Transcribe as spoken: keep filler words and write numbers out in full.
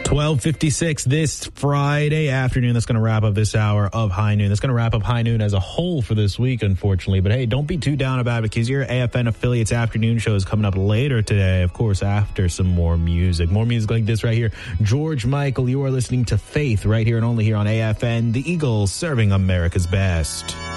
twelve fifty-six this Friday afternoon. That's going to wrap up this hour of High Noon. That's going to wrap up High Noon as a whole for this week, unfortunately. But hey, don't be too down about it, because your A F N Affiliates afternoon show is coming up later today, of course, after some more music. More music like this right here. George Michael, you are listening to Faith right here and only here on A F N, the Eagles serving America's best.